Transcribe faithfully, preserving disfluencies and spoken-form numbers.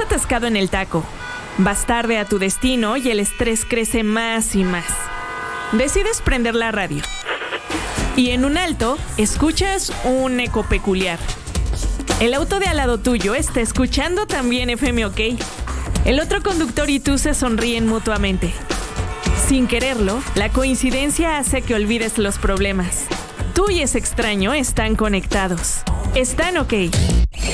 atascado en el taco. Vas tarde a tu destino y el estrés crece más y más. Decides prender la radio. Y en un alto, escuchas un eco peculiar. El auto de al lado tuyo está escuchando también F M OK. El otro conductor y tú se sonríen mutuamente. Sin quererlo, la coincidencia hace que olvides los problemas. Tú y ese extraño están conectados. Están OK.